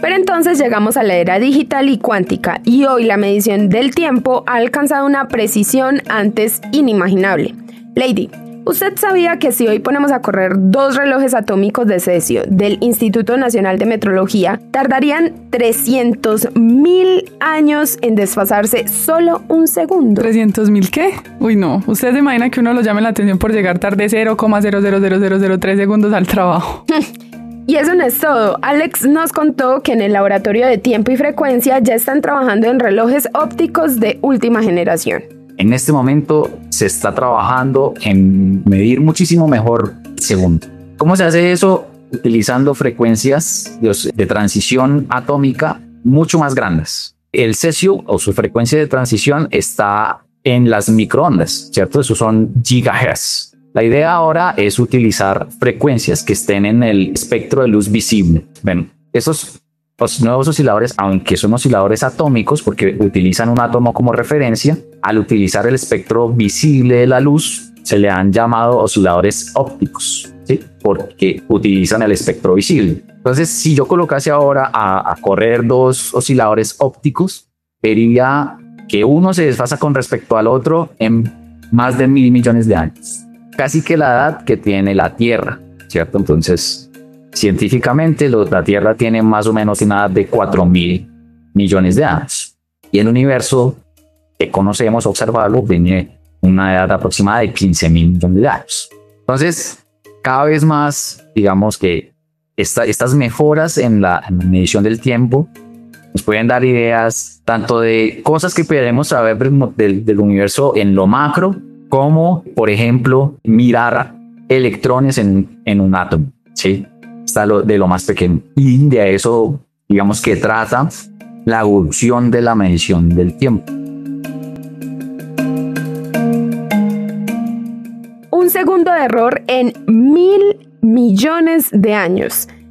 Pero entonces llegamos a la era digital y cuántica, y hoy la medición del tiempo ha alcanzado una precisión antes inimaginable. Lady, ¿usted sabía que si hoy ponemos a correr 2 relojes atómicos de cesio del Instituto Nacional de Metrología, tardarían 300.000 años en desfasarse solo un segundo? ¿300.000 qué? Uy, no. ¿Usted se imagina que uno lo llame la atención por llegar tarde 0,000003 segundos al trabajo? Y eso no es todo. Alex nos contó que en el laboratorio de tiempo y frecuencia ya están trabajando en relojes ópticos de última generación. En este momento se está trabajando en medir muchísimo mejor el segundo. ¿Cómo se hace eso? Utilizando frecuencias de transición atómica mucho más grandes. El cesio o su frecuencia de transición está en las microondas, ¿cierto? Eso son gigahertz. La idea ahora es utilizar frecuencias que estén en el espectro de luz visible. Bueno, los nuevos osciladores, aunque son osciladores atómicos porque utilizan un átomo como referencia, al utilizar el espectro visible de la luz, se le han llamado osciladores ópticos, ¿sí? Porque utilizan el espectro visible. Entonces, si yo colocase ahora a correr 2 osciladores ópticos, vería que uno se desfasa con respecto al otro en más de 1.000 millones de años. Casi que la edad que tiene la Tierra, ¿cierto? Entonces, científicamente, la Tierra tiene más o menos una edad de 4.000 millones de años. Y el universo que conocemos, observarlo, tiene una edad aproximada de 15.000 millones de años. Entonces, cada vez más, digamos que estas mejoras en la medición del tiempo nos pueden dar ideas tanto de cosas que podemos saber del universo en lo macro, como, por ejemplo, mirar electrones en un átomo, ¿sí? Está de lo más pequeño. Y de eso, digamos que trata la evolución de la medición del tiempo. Un segundo de error en 1.000 millones de años.